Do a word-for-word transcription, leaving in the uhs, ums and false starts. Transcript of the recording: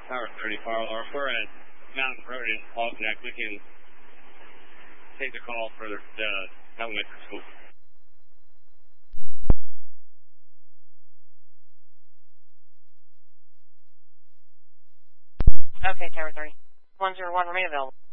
Tower thirty, Farrell, or if we're at Mountain Road in Paul Connect, we can take the call for the uh, elementary school. Okay, Tower thirty. one zero one, remain available.